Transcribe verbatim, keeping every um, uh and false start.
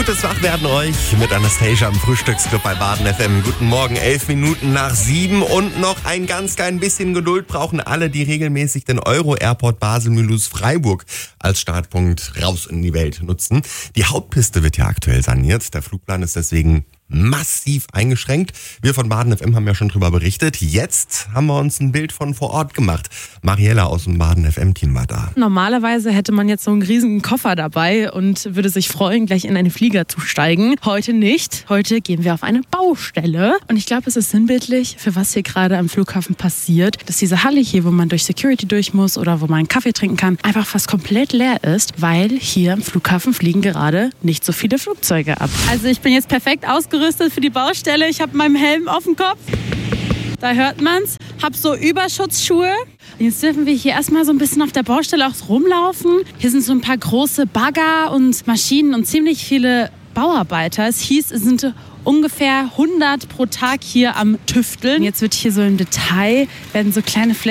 Gutes Wachwerden euch mit Anastasia am Frühstücksclub bei Baden F M. Guten Morgen, elf Minuten nach sieben und noch ein ganz klein bisschen Geduld brauchen alle, die regelmäßig den Euro-Airport Basel-Mulhouse-Freiburg als Startpunkt raus in die Welt nutzen. Die Hauptpiste wird ja aktuell saniert. Der Flugplan ist deswegen massiv eingeschränkt. Wir von Baden F M haben ja schon drüber berichtet. Jetzt haben wir uns ein Bild von vor Ort gemacht. Mariella aus dem Baden F M-Team war da. Normalerweise hätte man jetzt so einen riesigen Koffer dabei und würde sich freuen, gleich in einen Flieger zu steigen. Heute nicht. Heute gehen wir auf eine Baustelle. Und ich glaube, es ist sinnbildlich, für was hier gerade am Flughafen passiert, dass diese Halle hier, wo man durch Security durch muss oder wo man einen Kaffee trinken kann, einfach fast komplett leer ist, weil hier am Flughafen fliegen gerade nicht so viele Flugzeuge ab. Also ich bin jetzt perfekt ausgerüstet für die Baustelle. Ich habe meinen Helm auf dem Kopf. Da hört man's. Hab so Überschutzschuhe. Jetzt dürfen wir hier erstmal so ein bisschen auf der Baustelle auch rumlaufen. Hier sind so ein paar große Bagger und Maschinen und ziemlich viele Bauarbeiter. Es hieß, es sind ungefähr hundert pro Tag hier am Tüfteln. Jetzt wird hier so im Detail, werden so kleine Flächen